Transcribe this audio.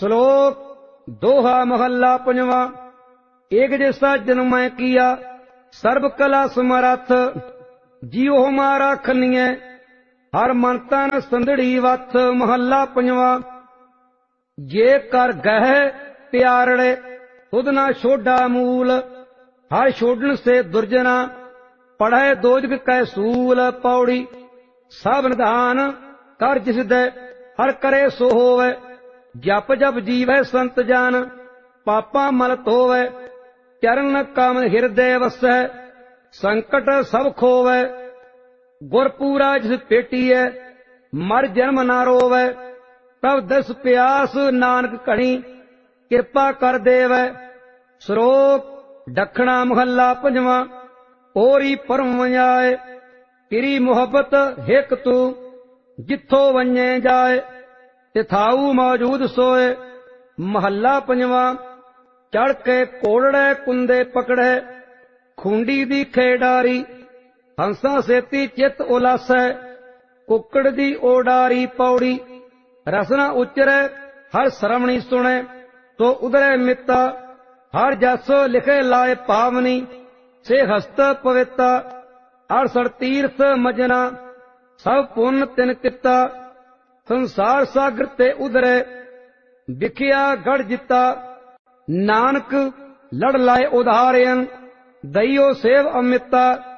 श्लोक दोहा महला पंजवा। एक जैसा जन्म मैं किया सर्व कला समरथ, जियो हमारा खनिए हर मन तन संदड़ी वथ। महला पंजवा। जे कर गह प्यारड़े खुद ना छोड़ा मूल, हर छोड़न से दुर्जना पढ़े दोजग कै सूल। पौड़ी सब निधान कर जिस दे हर करे सो होवे, जप जप जीवै संत जान पापा मल धोवै। चरण कम हृदय वसै संकट सब खोवै, गुरपूरा जिस पेटीए मर जन्म ना रोवै। तब दस प्यास नानक घणी कृपा कर देवै। श्लोक दखना महला पंजवा। ओरी परम जाए तेरी मोहब्बत हिक तू, जिथो वन्ये जाए तिथाऊ मौजूद सोए। महला पंजवा। चढ़ के कोड़े कुंदे पकड़े खूंडी दी खेडारी, हंसा सेती चित उलासै कुकड़ दी ओडारी। पौड़ी रसना उचरे हर श्रवणी सुने, तो उदरे मिता हर जस लिखे लाए पावनी। से हस्त पविता अड़सठ तीर्थ मजना, सब पुन तिन किता। संसार सागर ते उदरे विखिया गढ़ जिता। नानक लड़ लाए उधारियन दइयो सेव अमिता।